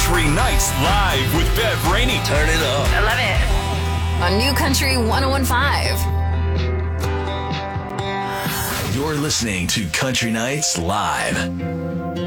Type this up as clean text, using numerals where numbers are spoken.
Country Nights Live with Bev Rainey. Turn it up. I love it. On New Country 101.5. You're listening to Country Nights Live.